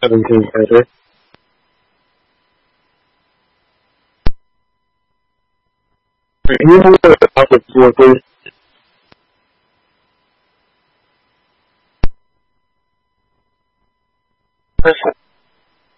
17 better. Can you move the topic forward, please? Perfect.